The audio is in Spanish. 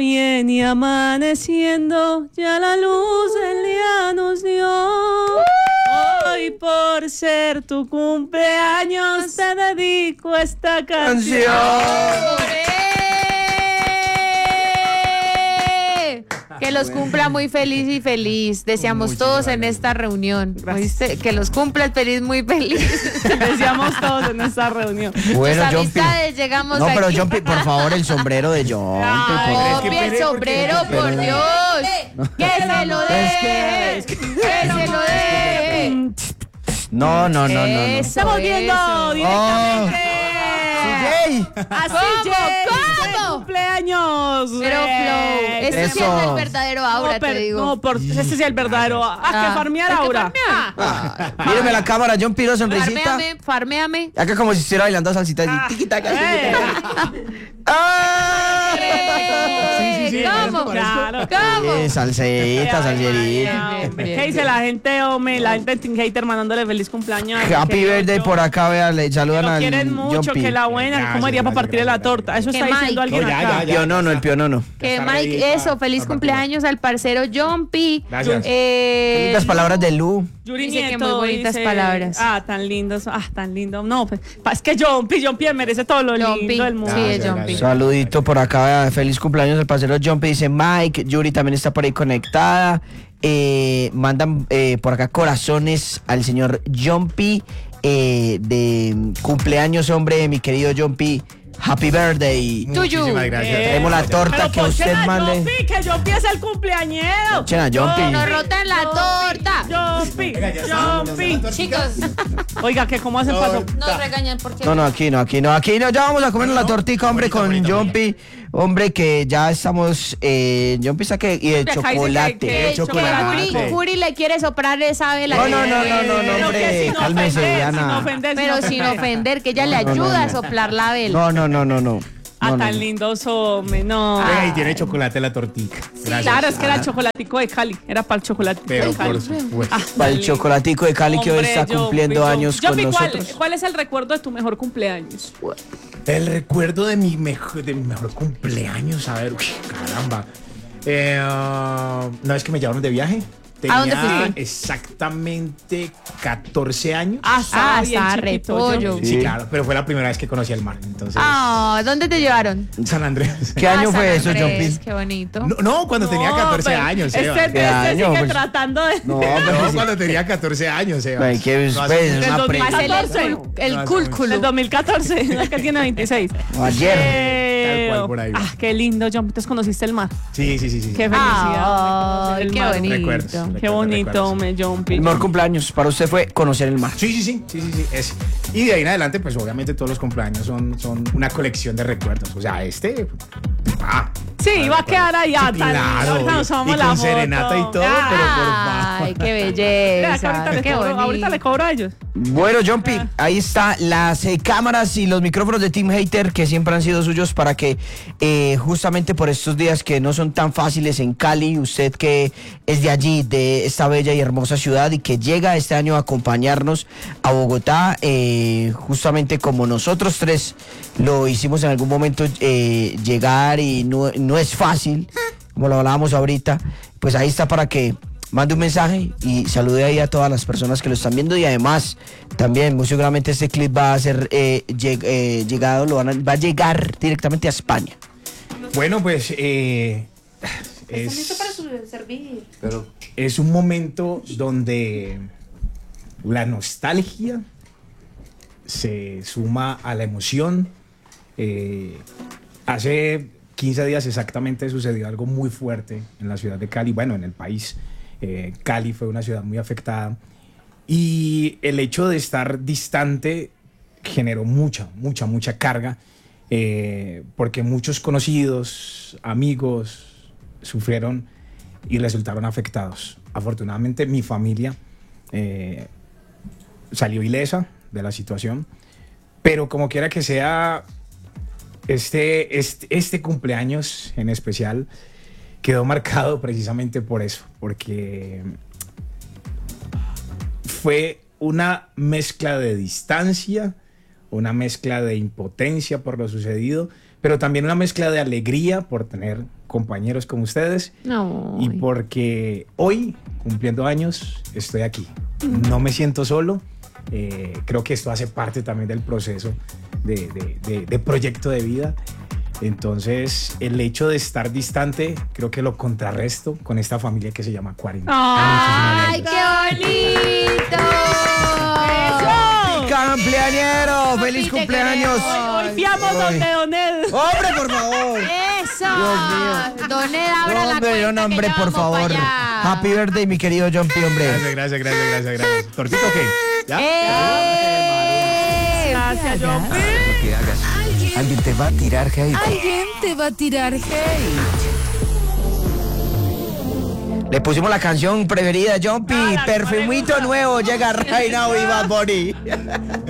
viene amaneciendo, ya la luz del día nos dio. Hoy por ser tu cumpleaños te dedico esta canción. Que los cumpla muy feliz y feliz. Deseamos todos en esta reunión. ¿Oíste? Que los cumpla el feliz muy feliz. Deseamos todos en esta reunión. Bueno, Tus Jumpy. amistades llegamos No, pero aquí. Jumpy, por favor, el sombrero de Jumpy. Jumpy, el sombrero, por Dios. Que se lo dé. Que se lo dé. No. Estamos viendo Oh. directamente. CJ. Así ¿Cómo? cumpleaños. Pero Flow, este sí es Eso. el verdadero Aura, te digo. Este sí es el verdadero. Que farmear Aura. Míreme la cámara, Jumpy, no sonrisita. Farméame. Acá como si estuviera bailando salsita. Así, tiquitaca, tiquitaca. ¡Ah! Sí, ¿cómo? Claro. ¿Cómo? Salsita, salserita. ¿Qué dice la gente, hombre? La gente de Team Hater mandándole feliz cumpleaños. Happy birthday por acá, vea, le saludan Lo al quieren mucho, Jumpy. que la buena. ¿Cómo haría para partirle la torta? Eso Que está diciendo Mike. alguien No, ya, acá. El pionono. Que Está Mike, ready eso, feliz cumpleaños al parcero Jumpy. Gracias. Las palabras de Lu. Yuri Dice que Nieto muy bonitas dice, palabras. tan lindos, tan lindo. No, pues, es que Jumpy merece todo lo Jumpy, lindo del mundo. sí, Gracias, Jumpy. gracias. Saludito por acá, vea, feliz cumpleaños al parcero Jumpy, dice Mike. Yuri también está por ahí conectada. Mandan por acá corazones al señor Jumpy. De cumpleaños, hombre, mi querido Jumpy. Happy birthday. Muchísimas gracias. Traemos la torta Pero que usted ponchen a mande. Jumpy, que Jumpy es el cumpleañero. Ponchen a Jumpy. Nos rotan la torta. Jumpy. Chicos, Oiga, que cómo hacen paso. nos regañan porque No, aquí no. Ya vamos a comer la tortica, hombre, con Jumpy. Hombre, que ya estamos. Jumpy saque y el Acá dice chocolate. que El chocolate. Juri le quiere soplar esa vela. No, Pero hombre, que sin cálmese, ofender, Diana. sin ofender, Pero sin ofender, que ella le ayuda a soplar la vela. No. Tan lindos, hombre, no. Venga, y tiene chocolate la tortica. Gracias. Claro, es que era el chocolatico de Cali. Era para el chocolatico Pero de Cali. por supuesto. Para el chocolatico de Cali que hoy Hombre, está cumpliendo Jumpy, años con Jumpy, nosotros. ¿cuál es el recuerdo de tu mejor cumpleaños? El recuerdo de mi mejor cumpleaños, a ver, uy, caramba. Una vez que me llevaron de viaje. ¿A dónde Tenía fuiste? exactamente 14 años. Estaba bien está chiquito, repollo. Jumpy. Sí, claro, pero fue la primera vez que conocí el mar. Entonces, ¿Dónde te llevaron? San Andrés. ¿Qué año San fue eso, Andrés, Jumpy? Qué bonito. No, cuando tenía 14 pero años, Este, Eva. este año, sigue pues. tratando de... No, No, cuando tenía 14 años, Eva. Ay, qué No, pues, hace- una Del pre- Va a ser 2014. el cúlculo. Del 2014, no es que tiene 26. Ayer. Tal cual, por ahí. Qué lindo, Jumpy. Entonces conociste el mar. Sí. Qué felicidad. Ay, conocer el qué mar. bonito. Recuerdos. Qué bonito, hombre, Jumpy. El mejor cumpleaños para usted fue conocer el mar. Sí, ese. Y de ahí en adelante, pues obviamente todos los cumpleaños son una colección de recuerdos. O sea, Sí, va a quedar allá. Sí, claro. Ahorita nos tomamos Y la con foto. serenata y todo, pero por Ay, qué Mira, que belleza. Qué bonito. ahorita le cobro a ellos. Bueno, Jumpy, ahí está las cámaras y los micrófonos de Team Hater que siempre han sido suyos para que justamente por estos días que no son tan fáciles en Cali, usted que es de allí, de esta bella y hermosa ciudad y que llega este año a acompañarnos a Bogotá, justamente como nosotros tres lo hicimos en algún momento llegar y no es fácil, como lo hablábamos ahorita, pues ahí está para que mande un mensaje y salude ahí a todas las personas que lo están viendo y además también muy seguramente este clip va a ser llegado, va a llegar directamente a España. Bueno, pues es un momento donde la nostalgia se suma a la emoción. Hace 15 días exactamente sucedió algo muy fuerte en la ciudad de Cali, bueno, en el país. Cali fue una ciudad muy afectada y el hecho de estar distante generó mucha carga porque muchos conocidos, amigos sufrieron y resultaron afectados. Afortunadamente mi familia salió ilesa de la situación, pero como quiera que sea, este cumpleaños en especial quedó marcado precisamente por eso, porque fue una mezcla de distancia, una mezcla de impotencia por lo sucedido, pero también una mezcla de alegría por tener compañeros como ustedes y porque hoy, cumpliendo años, estoy aquí. No me siento solo. Creo que esto hace parte también del proceso de proyecto de vida. Entonces, el hecho de estar distante, creo que lo contrarresto con esta familia que se llama 40. ¡Ay, qué bonito! ¡Cumpleañero! ¡Feliz Papi, te cumpleaños! queremos. Hoy fiamos donde Donel. ¡Hombre, por favor! ¡Eso! Dios mío. Don Ed, abra la Hombre, cuenta no, hombre, que ya por vamos favor. pa' allá. Happy birthday, mi querido John P, hombre. Gracias. ¿Tortito qué? ¿Ya? Gracias, John P. Lo que hagas. Alguien te va a tirar hate. Alguien te va a tirar hate. Le pusimos la canción preferida, John P. Ah, la Perfumito cual le gusta. nuevo, llega Right Now y Bad Bunny.